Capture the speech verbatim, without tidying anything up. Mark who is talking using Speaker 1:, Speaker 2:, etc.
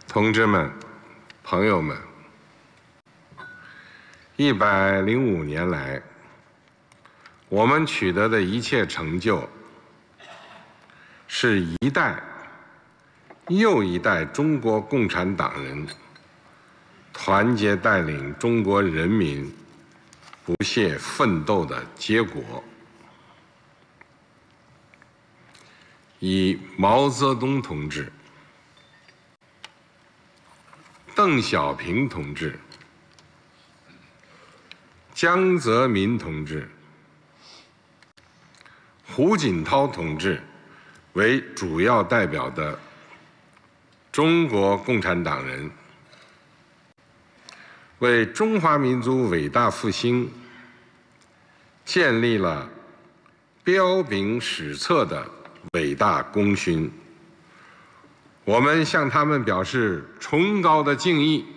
Speaker 1: 同志们、朋友们，一百零五年来，我们取得的一切成就，是一代又一代中国共产党人团结带领中国人民不懈奋斗的结果。以毛泽东同志、邓小平同志、江泽民同志、胡锦涛同志为主要代表的中国共产党人，为中华民族伟大复兴建立了彪炳史册的伟大功勋。我们向他们表示崇高的敬意。